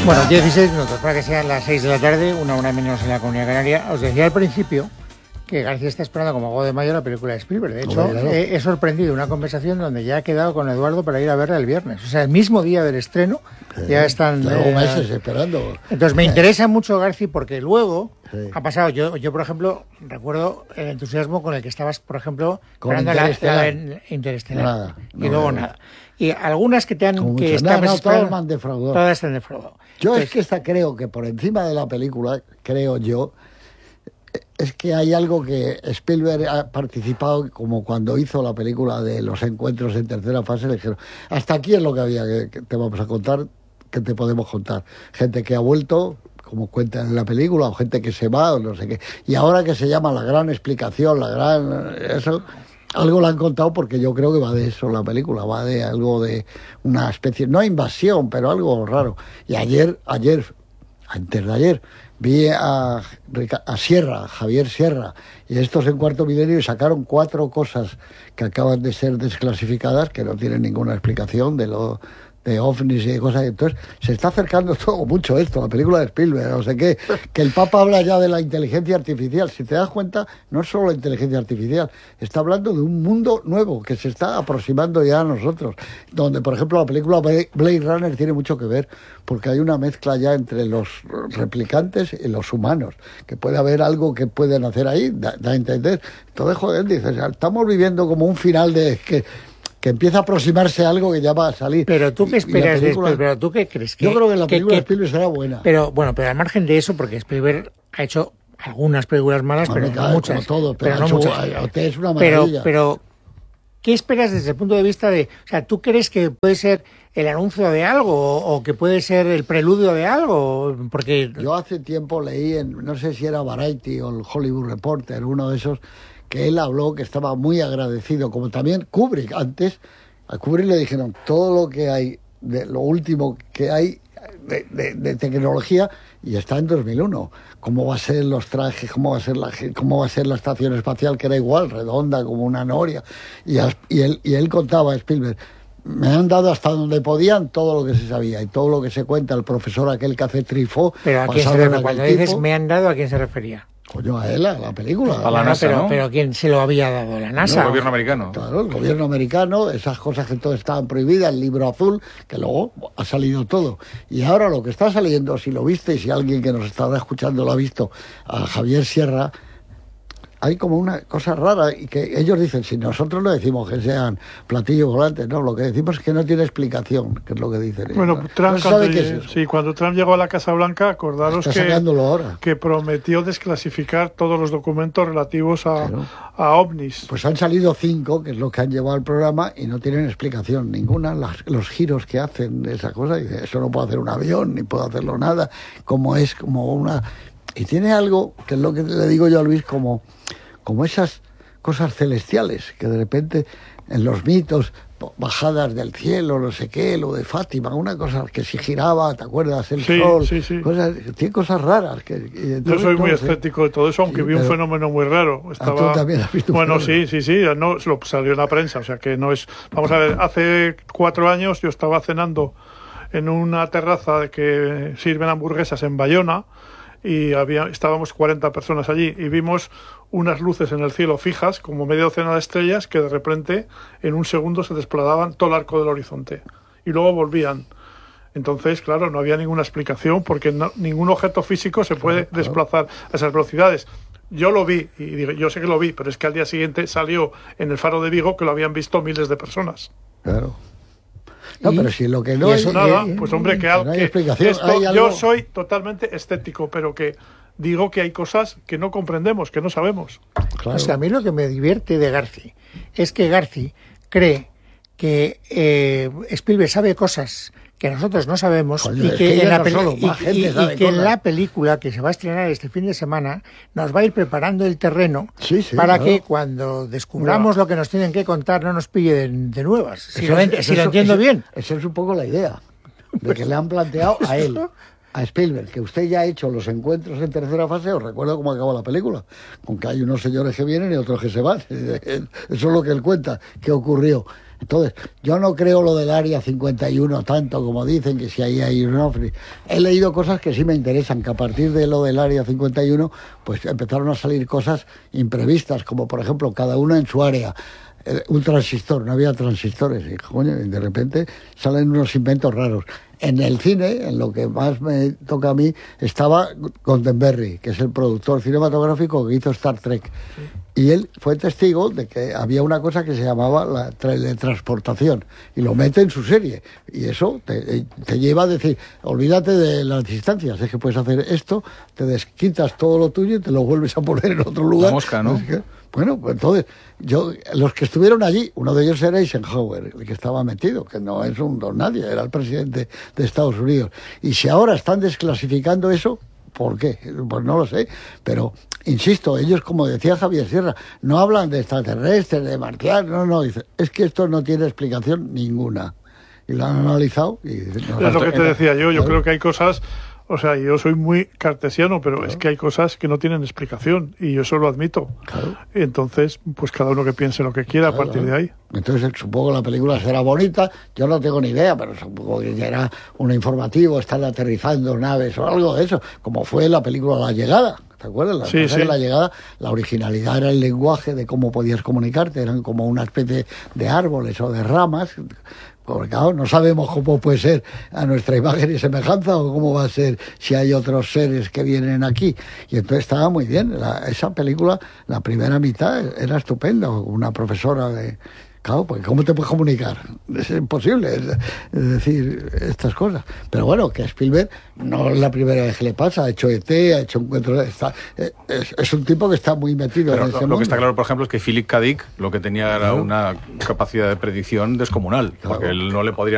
Bueno, 16 minutos para que sean las 6 de la tarde, una menos en la Comunidad Canaria. Os decía al principio que García está esperando como agua de mayo la película de Spielberg. De hecho, he sorprendido una conversación donde ya ha quedado con Eduardo para ir a verla el viernes. O sea, el mismo día del estreno ya están... meses esperando. Entonces me interesa mucho García porque luego ha pasado... Yo, por ejemplo, recuerdo el entusiasmo con el que estabas, por ejemplo, con Interestelar. Nada, y luego nada. Y algunas que te han... todas me han defraudado. Todas te han defraudado. Entonces, es que esta creo que por encima de la película, creo yo, es que hay algo que Spielberg ha participado, como cuando hizo la película de los encuentros en tercera fase, le dijeron, hasta aquí es lo que había que te vamos a contar, que te podemos contar. Gente que ha vuelto, como cuentan en la película, o gente que se va, o no sé qué. Y ahora que se llama la gran explicación, algo le han contado, porque yo creo que va de eso la película, va de algo de una especie, no invasión, pero algo raro. Y antes de ayer, vi a Javier Sierra, y estos en Cuarto Milenio, y sacaron 4 cosas que acaban de ser desclasificadas, que no tienen ninguna explicación de ovnis y de cosas. Entonces se está acercando todo mucho esto, la película de Spielberg, no sé qué, que el Papa habla ya de la inteligencia artificial. Si te das cuenta, no es solo la inteligencia artificial, está hablando de un mundo nuevo que se está aproximando ya a nosotros, donde por ejemplo la película Blade Runner tiene mucho que ver, porque hay una mezcla ya entre los replicantes y los humanos, que puede haber algo que pueden hacer ahí, da a entender. Entonces, joder, dices, estamos viviendo como un final de que empieza a aproximarse algo que ya va a salir. Pero tú qué esperas de Spielberg, pero tú qué crees que... Yo creo que la película de Spielberg será buena. Pero bueno, pero al margen de eso, porque Spielberg ha hecho algunas películas malas, pero no muchas. Todo, pero no muchas. Es una maravilla. Pero ¿qué esperas desde el punto de vista de... O sea, ¿tú crees que puede ser el anuncio de algo o que puede ser el preludio de algo? Porque yo hace tiempo leí no sé si era Variety o el Hollywood Reporter, uno de esos, que él habló que estaba muy agradecido, como también Kubrick. Antes a Kubrick le dijeron todo lo que hay, de lo último que hay de tecnología, y está en 2001. ¿Cómo va a ser los trajes? ¿Cómo va a ser la estación espacial, que era igual, redonda como una noria? Y él contaba a Spielberg, me han dado hasta donde podían todo lo que se sabía y todo lo que se cuenta. El profesor aquel que hace Truffaut. ¿Pero a quién se refería? Cuando dices me han dado, ¿a quién se refería? Coño, a él, a la película. A la NASA, ¿no? Pero ¿quién se lo había dado? ¿La NASA? El gobierno americano. Claro, el gobierno americano, esas cosas que todas estaban prohibidas, el libro azul, que luego ha salido todo. Y ahora lo que está saliendo, si lo viste, y si alguien que nos estará escuchando lo ha visto, a Javier Sierra, hay como una cosa rara, y que ellos dicen, si nosotros no decimos que sean platillos volantes, no, lo que decimos es que no tiene explicación, que es lo que dicen. Bueno, ¿no? Trump, ¿No cuando Trump llegó a la Casa Blanca, acordaros que prometió desclasificar todos los documentos relativos a ovnis. Pues han salido 5, que es lo que han llevado al programa, y no tienen explicación ninguna. Los giros que hacen de esa cosa, y dice, eso no puede hacer un avión, ni puede hacerlo nada, como es como una... Y tiene algo, que es lo que le digo yo a Luis, como esas cosas celestiales, que de repente en los mitos, bajadas del cielo, no sé qué, lo de Fátima, una cosa que si giraba, ¿te acuerdas? El sol, sí. Tiene cosas raras. Yo soy muy escéptico de todo eso, aunque vi un fenómeno muy raro. ¿Tú también has visto un fenómeno? Sí, no, lo salió en la prensa, o sea que no es... Vamos a ver, hace 4 años yo estaba cenando en una terraza que sirven hamburguesas en Bayona, y estábamos 40 personas allí y vimos unas luces en el cielo fijas, como media docena de estrellas, que de repente en un segundo se desplazaban todo el arco del horizonte y luego volvían. Entonces, claro, no había ninguna explicación, porque ningún objeto físico se puede desplazar a esas velocidades. Yo lo vi, y yo sé que lo vi, pero es que al día siguiente salió en el Faro de Vigo que lo habían visto miles de personas. Claro. No, pero si lo que no hay... Nada, pues hombre, que no hay explicación. Yo soy totalmente escéptico, pero que digo que hay cosas que no comprendemos, que no sabemos. Claro. O sea, a mí lo que me divierte de Garci es que Garci cree que Spielberg sabe cosas que nosotros no sabemos. Coño, y que, en la película que se va a estrenar este fin de semana nos va a ir preparando el terreno para que cuando descubramos lo que nos tienen que contar no nos pille de nuevas. Si lo entiendo bien. Esa es un poco la idea, de que le han planteado a él. a Spielberg, que usted ya ha hecho los encuentros en tercera fase, os recuerdo cómo acaba la película, con que hay unos señores que vienen y otros que se van. Eso es lo que él cuenta, que ocurrió. Entonces, yo no creo lo del Área 51 tanto como dicen, que si ahí hay un ovni. He leído cosas que sí me interesan, que a partir de lo del Área 51, pues empezaron a salir cosas imprevistas, como por ejemplo, cada uno en su área. Un transistor, no había transistores, y coño, y de repente salen unos inventos raros. En el cine, en lo que más me toca a mí, estaba Roddenberry, que es el productor cinematográfico que hizo Star Trek. Y él fue testigo de que había una cosa que se llamaba la teletransportación, y lo mete en su serie. Y eso te lleva a decir, olvídate de las distancias, es que puedes hacer esto, te desquitas todo lo tuyo y te lo vuelves a poner en otro lugar. La mosca, ¿no? Bueno, pues entonces, los que estuvieron allí, uno de ellos era Eisenhower, el que estaba metido, que no es un don nadie, era el presidente de Estados Unidos. Y si ahora están desclasificando eso, ¿por qué? Pues no lo sé, pero insisto, ellos, como decía Javier Sierra, no hablan de extraterrestres, de marcianos, no, dicen, es que esto no tiene explicación ninguna. Y lo han analizado y dicen, no, es lo que te decía yo creo que hay cosas, o sea, yo soy muy cartesiano, pero claro, es que hay cosas que no tienen explicación y yo eso lo admito. Claro. Entonces, pues cada uno que piense lo que quiera, claro, a partir de ahí. Entonces supongo que la película será bonita, yo no tengo ni idea, pero supongo que será un informativo, están aterrizando naves o algo de eso, como fue la película La Llegada. ¿Te acuerdas? Sí. La Llegada, la originalidad era el lenguaje de cómo podías comunicarte, eran como una especie de árboles o de ramas, porque claro, no sabemos cómo puede ser a nuestra imagen y semejanza o cómo va a ser si hay otros seres que vienen aquí. Y entonces estaba muy bien. Esa película, la primera mitad era estupenda, una profesora de... Claro, pues ¿cómo te puedes comunicar? Es imposible, es decir, estas cosas. Pero bueno, que a Spielberg no es la primera vez que le pasa, ha hecho E.T., ha hecho Encuentros... Es un tipo que está muy metido pero en ese mundo. Lo que está claro, por ejemplo, es que Philip K. Dick lo que tenía era una capacidad de predicción descomunal, porque él no le podría